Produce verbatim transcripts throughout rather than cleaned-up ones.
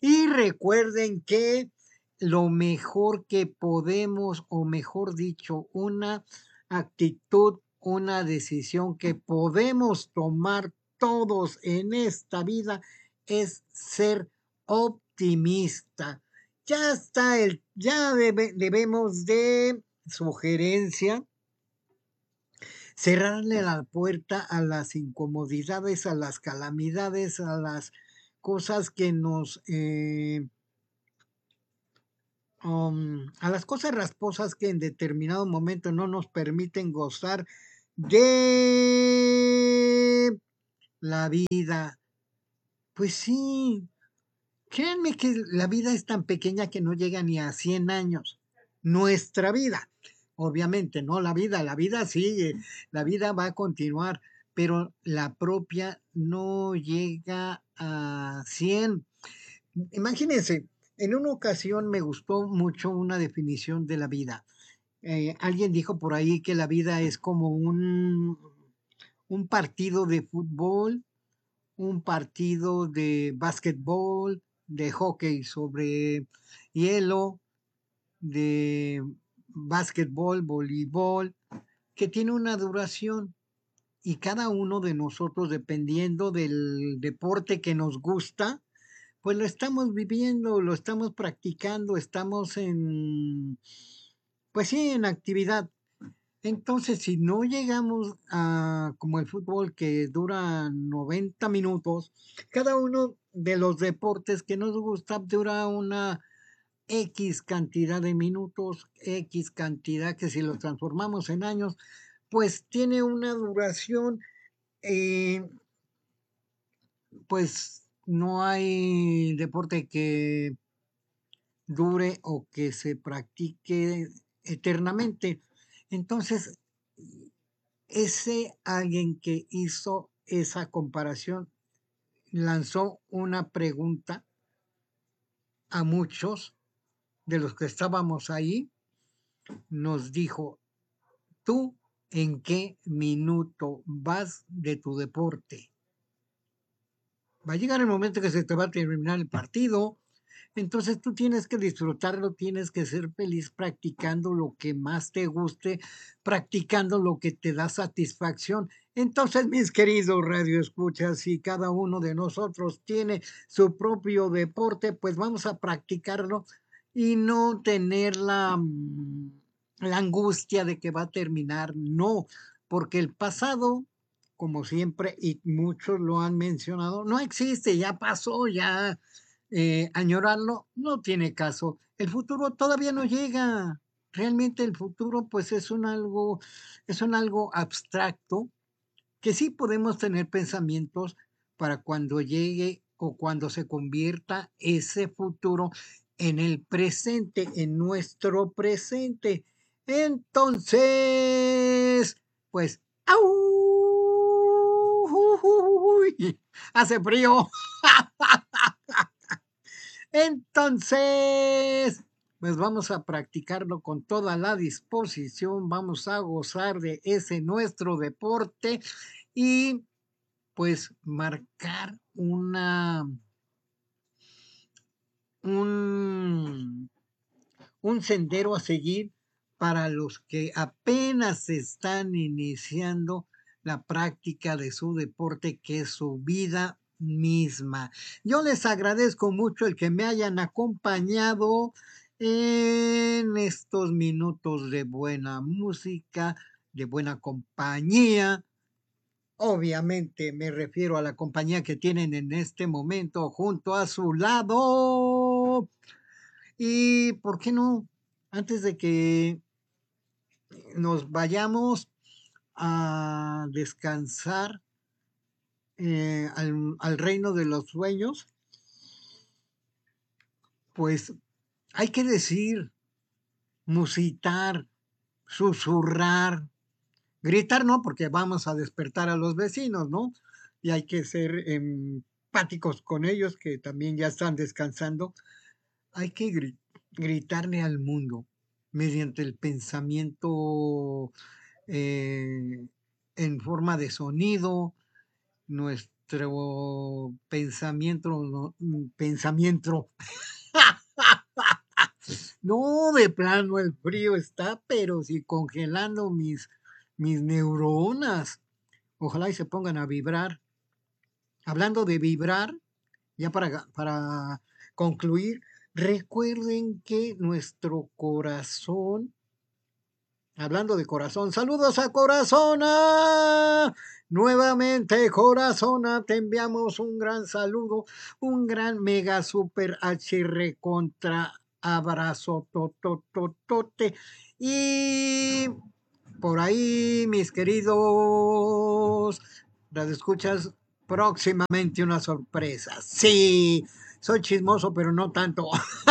Y recuerden que lo mejor que podemos, o mejor dicho, una actitud, una decisión que podemos tomar todos en esta vida es ser optimista. Ya está el, ya debe- debemos de sugerencia cerrarle la puerta a las incomodidades, a las calamidades, a las cosas que nos, eh, um, a las cosas rasposas que en determinado momento no nos permiten gozar de la vida. Pues sí, créanme que la vida es tan pequeña que no llega ni a cien años. Nuestra vida, obviamente, no la vida, la vida sigue, la vida va a continuar, pero la propia no llega a cien. Imagínense, en una ocasión me gustó mucho una definición de la vida. Eh, alguien dijo por ahí que la vida es como un, un partido de fútbol, un partido de básquetbol, de hockey sobre hielo, de básquetbol, voleibol, que tiene una duración y cada uno de nosotros, dependiendo del deporte que nos gusta, pues lo estamos viviendo, lo estamos practicando, estamos en, pues sí, en actividad. Entonces, si no llegamos a como el fútbol que dura noventa minutos, cada uno de los deportes que nos gusta dura una X cantidad de minutos, X cantidad que si lo transformamos en años, pues tiene una duración, eh, pues no hay deporte que dure o que se practique eternamente. Entonces, ese alguien que hizo esa comparación lanzó una pregunta a muchos de los que estábamos ahí. Nos dijo, ¿tú en qué minuto vas de tu deporte? Va a llegar el momento que se te va a terminar el partido. Entonces tú tienes que disfrutarlo, tienes que ser feliz practicando lo que más te guste, practicando lo que te da satisfacción. Entonces, mis queridos radioescuchas, si cada uno de nosotros tiene su propio deporte, pues vamos a practicarlo y no tener la, mm, la angustia de que va a terminar. No, porque el pasado, como siempre, y muchos lo han mencionado, no existe, ya pasó, ya eh, añorarlo no tiene caso. El futuro todavía no llega. Realmente el futuro pues es un algo, es un algo abstracto que sí podemos tener pensamientos para cuando llegue o cuando se convierta ese futuro en el presente, en nuestro presente. Entonces, pues, ¡au! Hace frío. Entonces, pues vamos a practicarlo con toda la disposición, vamos a gozar de ese nuestro deporte y pues marcar una, un, un sendero a seguir para los que apenas están iniciando la práctica de su deporte, que es su vida misma. Yo les agradezco mucho el que me hayan acompañado en estos minutos de buena música, de buena compañía. Obviamente me refiero a la compañía que tienen en este momento junto a su lado. Y, ¿por qué no? Antes de que nos vayamos a descansar eh, al, al reino de los sueños, pues hay que decir, musitar, susurrar, gritar no, porque vamos a despertar a los vecinos, ¿no? Y hay que ser empáticos con ellos, que también ya están descansando. Hay que gri- gritarle al mundo mediante el pensamiento eh, en forma de sonido, nuestra nuestro pensamiento, no, pensamiento. No, de plano el frío está, pero sí congelando mis, mis neuronas. Ojalá y se pongan a vibrar. Hablando de vibrar, ya para, para concluir, recuerden que nuestro corazón, hablando de corazón, saludos a Corazona. Nuevamente, Corazona, te enviamos un gran saludo, un gran mega super H contra abrazo totototote. Y por ahí, mis queridos radioescuchas, próximamente una sorpresa. Sí, soy chismoso, pero no tanto.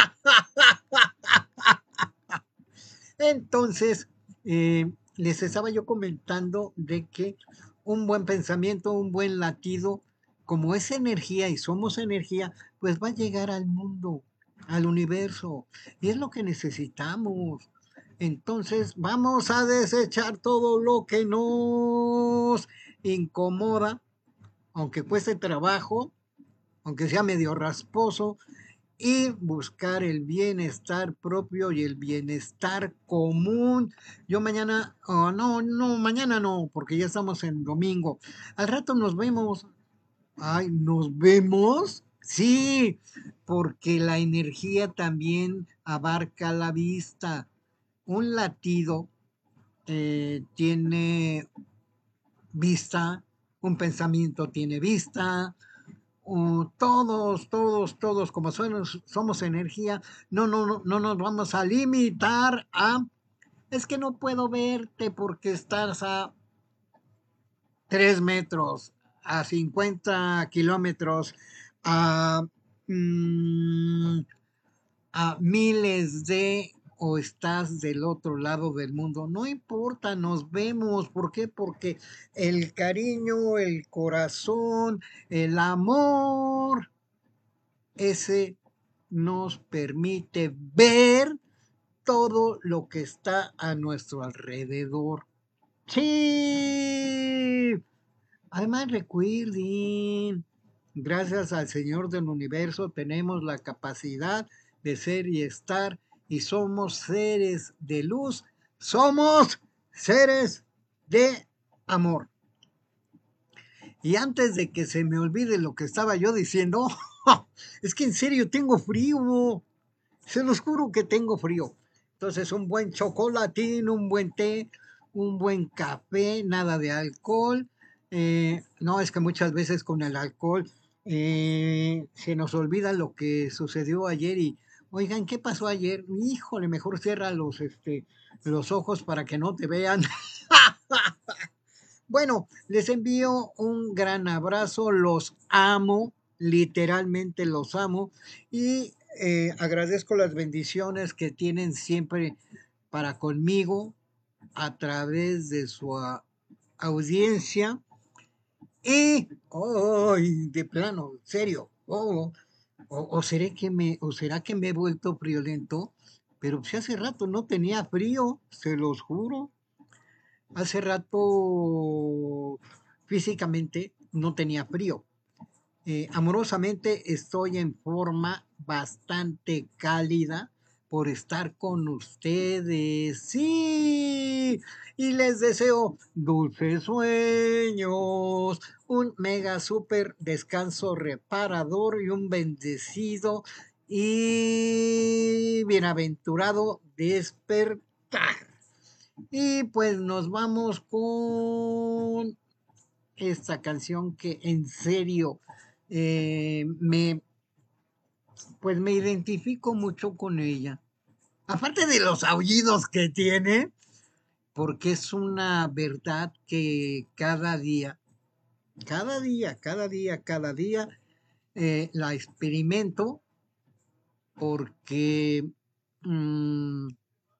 Entonces, eh, les estaba yo comentando de que un buen pensamiento, un buen latido, como es energía y somos energía, pues va a llegar al mundo, al universo. Y es lo que necesitamos. Entonces, vamos a desechar todo lo que nos incomoda, aunque cueste trabajo, aunque sea medio rasposo, y buscar el bienestar propio y el bienestar común. Yo mañana, oh, no, no, mañana no, porque ya estamos en domingo. Al rato nos vemos. Ay, ¿nos vemos? Sí, porque la energía también abarca la vista. Un latido eh, tiene vista, un pensamiento tiene vista, uh, todos, todos, todos, como somos, somos energía, no, no, no, no nos vamos a limitar a, es que no puedo verte porque estás a tres metros, a cincuenta kilómetros, a, mm, a miles de o estás del otro lado del mundo. No importa, nos vemos. ¿Por qué? Porque el cariño, el corazón, el amor, ese nos permite ver todo lo que está a nuestro alrededor. Sí. Además, recuerden, gracias al Señor del Universo tenemos la capacidad de ser y estar y somos seres de luz, somos seres de amor. Y antes de que se me olvide lo que estaba yo diciendo, es que en serio tengo frío, se los juro que tengo frío. Entonces un buen chocolatín, un buen té, un buen café, nada de alcohol. Eh, no, es que muchas veces con el alcohol eh, se nos olvida lo que sucedió ayer y, oigan, ¿qué pasó ayer? Híjole, mejor cierra los, este, los ojos para que no te vean. Bueno, les envío un gran abrazo, los amo, literalmente los amo y eh, agradezco las bendiciones que tienen siempre para conmigo a través de su a, audiencia y, oh, de plano, serio, oh, o, o, seré que me, o será que me he vuelto friolento, pero si hace rato no tenía frío, se los juro. Hace rato físicamente no tenía frío. Eh, amorosamente estoy en forma bastante cálida por estar con ustedes. Sí, y les deseo dulces sueños, un mega super descanso reparador y un bendecido y bienaventurado despertar. Y pues nos vamos con esta canción que en serio eh, me, pues me identifico mucho con ella. Aparte de los aullidos que tiene, porque es una verdad que cada día, cada día, cada día, cada día eh, la experimento porque mmm,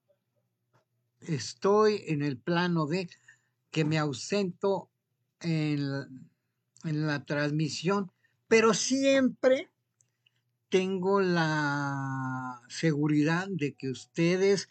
estoy en el plano de que me ausento en la, en la transmisión, pero siempre tengo la seguridad de que ustedes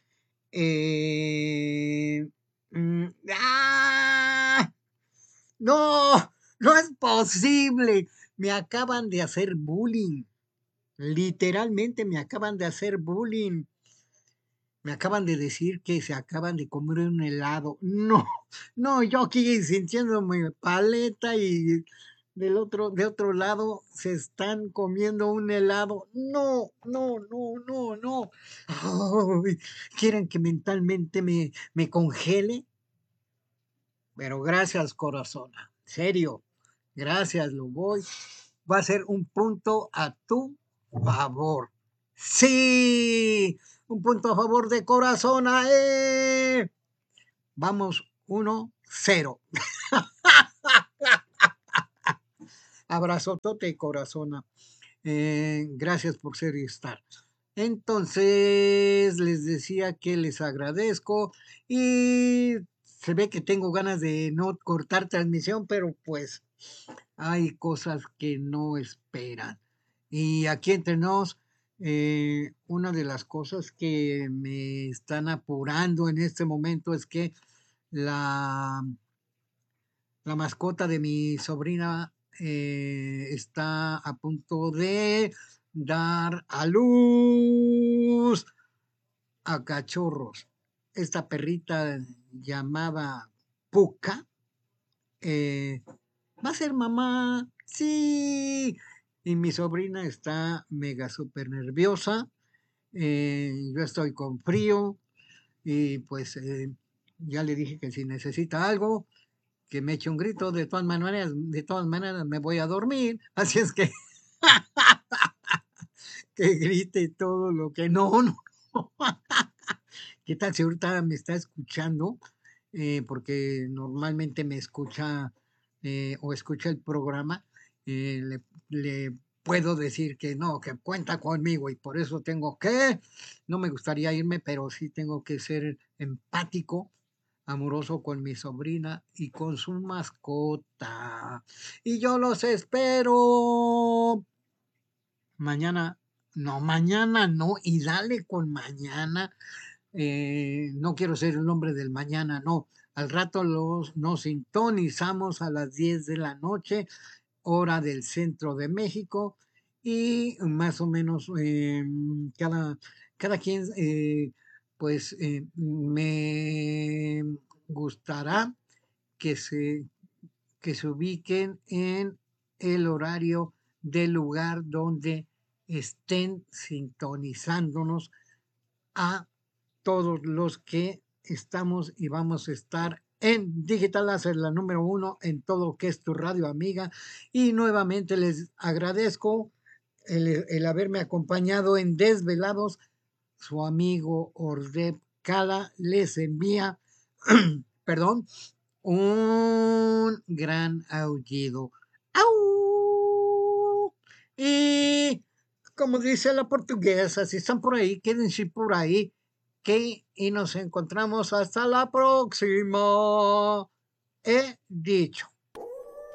eh, mm, ¡ah! No, No es posible. Me acaban de hacer bullying. Literalmente me acaban de hacer bullying. Me acaban de decir que se acaban de comer un helado. No, no, yo aquí sintiéndome paleta y del otro, de otro lado se están comiendo un helado. No, no, no, no, no. Ay, ¿quieren que mentalmente me, me congele? Pero gracias, corazón. Serio, gracias, lo voy. Va a ser un punto a tu favor. Sí, un punto a favor de Corazona. ¡Eh! Vamos, uno, cero. Abrazotote, Corazona. Eh, gracias por ser y estar. Entonces, les decía que les agradezco y se ve que tengo ganas de no cortar transmisión, pero pues hay cosas que no esperan. Y aquí entre nos, eh, una de las cosas que me están apurando en este momento es que la, la mascota de mi sobrina eh, está a punto de dar a luz a cachorros. Esta perrita llamada Puka eh, va a ser mamá, sí. Y mi sobrina está mega súper nerviosa. eh, yo estoy con frío y pues eh, ya le dije que si necesita algo, que me eche un grito. De todas maneras, de todas maneras me voy a dormir. Así es que que grite todo lo que no, no. no. ¿Qué tal si ahorita me está escuchando? Eh, porque normalmente me escucha eh, o escucha el programa, eh, le, le puedo decir que no, que cuenta conmigo y por eso tengo que, no me gustaría irme, pero sí tengo que ser empático, amoroso con mi sobrina y con su mascota. Y yo los espero mañana, no, mañana no, y dale con mañana. Eh, no quiero ser el hombre del mañana, no. Al rato los, nos sintonizamos a las diez de la noche, hora del centro de México, y más o menos eh, cada, cada quien, eh, pues eh, me gustará que se, que se ubiquen en el horario del lugar donde estén sintonizándonos a todos los que estamos y vamos a estar en Digital Láser, la número uno en todo lo que es tu radio amiga. Y nuevamente les agradezco el, el haberme acompañado en Desvelados. Su amigo Ordep Cala les envía, perdón, un gran aullido. ¡Au! Y como dice la portuguesa, si están por ahí, quédense por ahí, que y nos encontramos hasta la próxima. He dicho.